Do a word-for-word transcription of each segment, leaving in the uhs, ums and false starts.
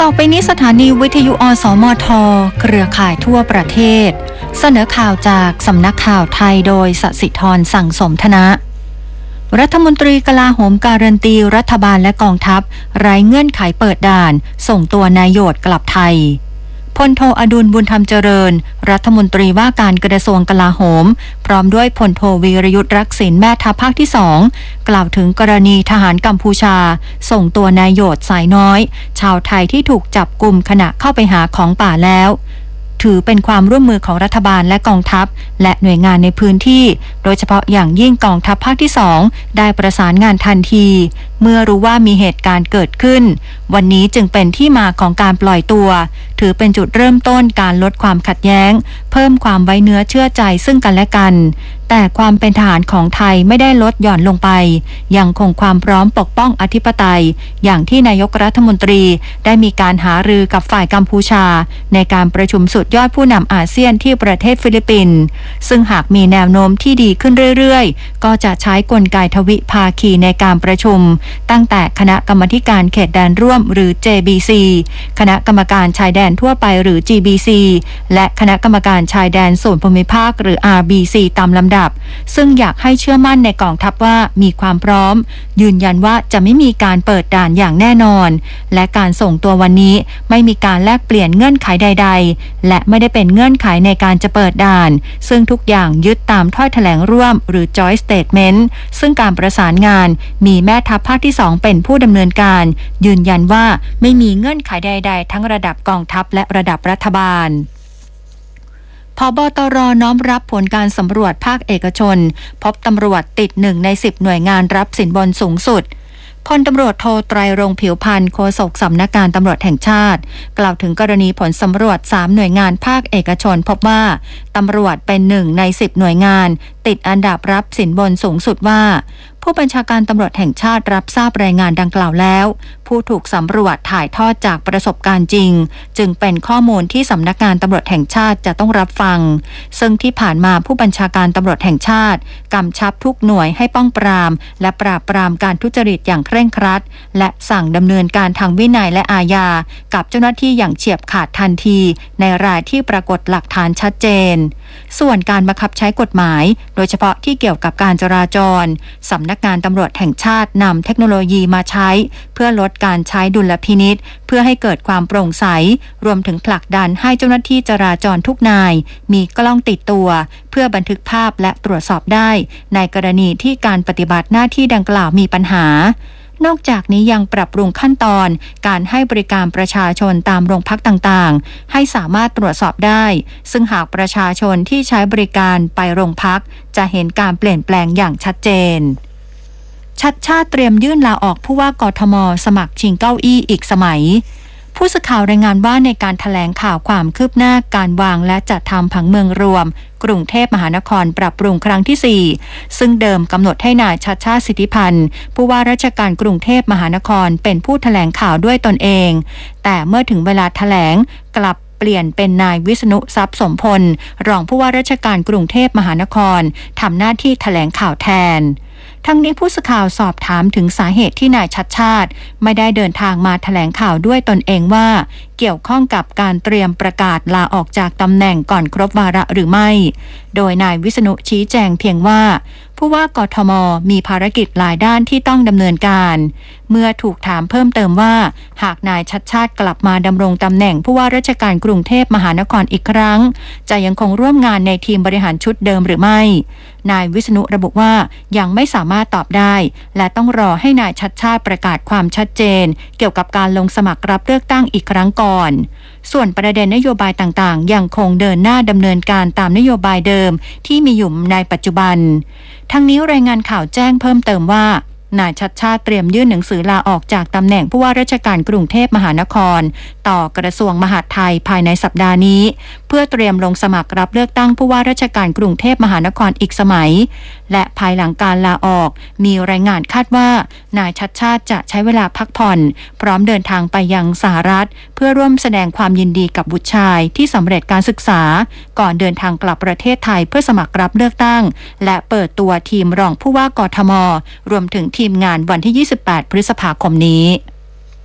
ต่อไปนี้สถานีวิทยุอสมทเครือข่ายทั่วประเทศเสนอข่าวจากสำนักข่าวไทยโดยสศิธรสั่งสมธนะรัฐมนตรีกลาโหมการันตีรัฐบาลและกองทัพไร้เงื่อนไขเปิดด่านส่งตัวนายโยชน์กลับไทยพลโทอดุลบุญธรรมเจริญรัฐมนตรีว่าการกระทรวงกลาโหมพร้อมด้วยพลโทวีรยุทธรักษิณแม่ทัพภาคที่สองกล่าวถึงกรณีทหารกัมพูชาส่งตัวนายโยชน์สายน้อยชาวไทยที่ถูกจับกุมขณะเข้าไปหาของป่าแล้วถือเป็นความร่วมมือของรัฐบาลและกองทัพและหน่วยงานในพื้นที่โดยเฉพาะอย่างยิ่งกองทัพภาคที่สองได้ประสานงานทันทีเมื่อรู้ว่ามีเหตุการณ์เกิดขึ้นวันนี้จึงเป็นที่มาของการปล่อยตัวถือเป็นจุดเริ่มต้นการลดความขัดแย้งเพิ่มความไว้เนื้อเชื่อใจซึ่งกันและกันแต่ความเป็นทหารของไทยไม่ได้ลดหย่อนลงไปยังคงความพร้อมปกป้องอธิปไตยอย่างที่นายกรัฐมนตรีได้มีการหารือกับฝ่ายกัมพูชาในการประชุมสุดยอดผู้นำอาเซียนที่ประเทศฟิลิปปินส์ซึ่งหากมีแนวโน้มที่ดีขึ้นเรื่อยๆก็จะใช้กลไกทวิภาคีในการประชุมตั้งแต่คณะกรรมาธิการเขตแดนร่วมหรือ เจ บี ซี คณะกรรมการชายแดนทั่วไปหรือ จี บี ซี และคณะกรรมการชายแดนส่วนภูมิภาคหรือ อาร์ บี ซี ตามลำดับซึ่งอยากให้เชื่อมั่นในกองทัพว่ามีความพร้อมยืนยันว่าจะไม่มีการเปิดด่านอย่างแน่นอนและการส่งตัววันนี้ไม่มีการแลกเปลี่ยนเงื่อนไขใดๆและไม่ได้เป็นเงื่อนไขในการจะเปิดด่านซึ่งทุกอย่างยึดตามถ้อยแถลงร่วมหรือ Joint Statement ซึ่งการประสานงานมีแม่ทัพภาคที่สองเป็นผู้ดำเนินการยืนยันว่าไม่มีเงื่อนไขใดๆทั้งระดับกองทัพและระดับรัฐบาลผบตรน้อมรับผลการสำรวจภาคเอกชนพบตำรวจติดหนึ่งในสิบหน่วยงานรับสินบนสูงสุดพลตำรวจโทไตรรงค์ผิวพรรณโฆษกสำนักงานตำรวจแห่งชาติกล่าวถึงกรณีผลสำรวจสามหน่วยงานภาคเอกชนพบว่าตำรวจเป็นหนึ่งในสิบหน่วยงานติดอันดับรับสินบนสูงสุดว่าผู้บัญชาการตำรวจแห่งชาติรับทราบรายงานดังกล่าวแล้วผู้ถูกสำรวจถ่ายทอดจากประสบการณ์จริงจึงเป็นข้อมูลที่สำนักงานตำรวจแห่งชาติจะต้องรับฟังซึ่งที่ผ่านมาผู้บัญชาการตำรวจแห่งชาติกำชับทุกหน่วยให้ป้องปรามและปราบปรามการทุจริตอย่างเคร่งครัดและสั่งดำเนินการทางวินัยและอาญากับเจ้าหน้าที่อย่างเฉียบขาดทันทีในรายที่ปรากฏหลักฐานชัดเจนส่วนการบังคับใช้กฎหมายโดยเฉพาะที่เกี่ยวกับการจราจรสำนักงานตำรวจแห่งชาตินำเทคโนโลยีมาใช้เพื่อลดการใช้ดุลพินิจเพื่อให้เกิดความโปร่งใสรวมถึงผลักดันให้เจ้าหน้าที่จราจรทุกนายมีกล้องติดตัวเพื่อบันทึกภาพและตรวจสอบได้ในกรณีที่การปฏิบัติหน้าที่ดังกล่าวมีปัญหานอกจากนี้ยังปรับปรุงขั้นตอนการให้บริการประชาชนตามโรงพักต่างๆให้สามารถตรวจสอบได้ซึ่งหากประชาชนที่ใช้บริการไปโรงพักจะเห็นการเปลี่ยนแปลงอย่างชัดเจนชัดชาติเตรียมยื่นลาออกผู้ว่ากทม.สมัครชิงเก้าอี้อีกสมัยผู้สื่อข่าวรายงานว่าในการแถลงข่าวความคืบหน้าการวางและจัดทำผังเมืองรวมกรุงเทพมหานครปรับปรุงครั้งที่สี่ซึ่งเดิมกำหนดให้นายชัชชาติสิทธิพันธ์ผู้ว่าราชการกรุงเทพมหานครเป็นผู้แถลงข่าวด้วยตนเองแต่เมื่อถึงเวลาแถลงกลับเปลี่ยนเป็นนายวิษณุทรัพย์สมพลรองผู้ว่าราชการกรุงเทพมหานครทำหน้าที่แถลงข่าวแทนทั้งนี้ผู้สื่อข่าวสอบถามถึงสาเหตุที่นายชัชชาติไม่ได้เดินทางมาแถลงข่าวด้วยตนเองว่าเกี่ยวข้องกับการเตรียมประกาศลาออกจากตำแหน่งก่อนครบวาระหรือไม่โดยนายวิษณุชี้แจงเพียงว่าผู้ว่ากทม.มีภารกิจหลายด้านที่ต้องดำเนินการเมื่อถูกถามเพิ่มเติมว่าหากนายชัชชาติกลับมาดำรงตำแหน่งผู้ว่าราชการกรุงเทพมหานครอีกครั้งจะยังคงร่วมงานในทีมบริหารชุดเดิมหรือไม่นายวิษณุระบุว่ายังไม่สามารถตอบได้และต้องรอให้นายชัชชาติประกาศความชัดเจนเกี่ยวกับการลงสมัครรับเลือกตั้งอีกครั้งก่อนส่วนประเด็นนโยบายต่างๆยังคงเดินหน้าดำเนินการตามนโยบายเดิมที่มีอยู่ในปัจจุบันทั้งนี้รายงานข่าวแจ้งเพิ่มเติมว่านายชัชชาติเตรียมยื่นหนังสือลาออกจากตำแหน่งผู้ว่าราชการกรุงเทพมหานครต่อกระทรวงมหาดไทยภายในสัปดาห์นี้เพื่อเตรียมลงสมัครรับเลือกตั้งผู้ว่าราชการกรุงเทพมหานครอีกสมัยและภายหลังการลาออกมีรายงานคาดว่านายชัชชาติจะใช้เวลาพักผ่อนพร้อมเดินทางไปยังสหรัฐเพื่อร่วมแสดงความยินดีกับบุตรชายที่สำเร็จการศึกษาก่อนเดินทางกลับประเทศไทยเพื่อสมัครรับเลือกตั้งและเปิดตัวทีมรองผู้ว่ากทม.รวมถึงทีมงานวันที่ยี่สิบแปดพฤษภาคมนี้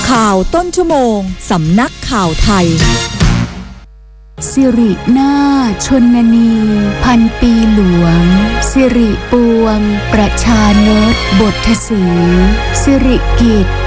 ข่าวต้นชั่วโมงสำนักข่าวไทยสิรินาถชนนีพันปีหลวงสิริปวงประชานตบทศรีสิริกิติ์